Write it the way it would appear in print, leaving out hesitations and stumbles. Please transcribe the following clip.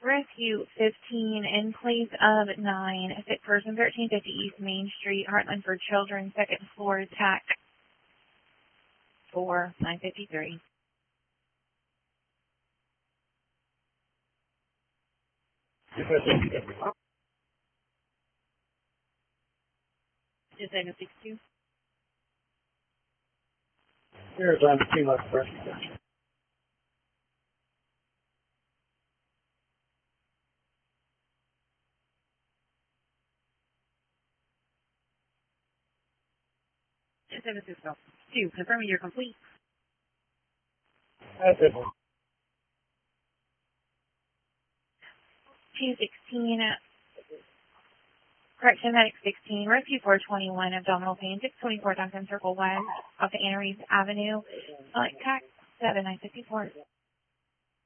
Rescue 15 in place of 9. Sick person 1350 East Main Street, Heartland for Children, second floor, TAC 4, 953. Just say the 62. Here's on the team left first. Just say the 62. Confirming you're complete. That's it. 216. Correction medic 16. Rescue 421. Abdominal pain 624 Duncan Circle West off the Anna Reeves Avenue. TAC 7, 954.